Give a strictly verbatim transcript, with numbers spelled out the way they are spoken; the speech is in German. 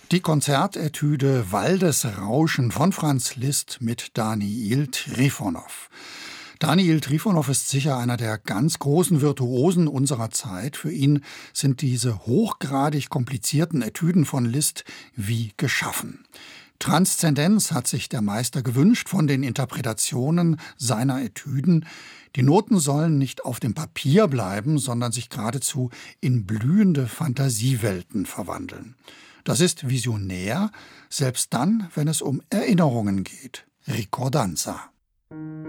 Die Konzertetüde Waldesrauschen von Franz Liszt mit Daniil Trifonow. Daniil Trifonow ist sicher einer der ganz großen Virtuosen unserer Zeit. Für ihn sind diese hochgradig komplizierten Etüden von Liszt wie geschaffen. Transzendenz hat sich der Meister gewünscht von den Interpretationen seiner Etüden. Die Noten sollen nicht auf dem Papier bleiben, sondern sich geradezu in blühende Fantasiewelten verwandeln. Das ist visionär, selbst dann, wenn es um Erinnerungen geht. Ricordanza.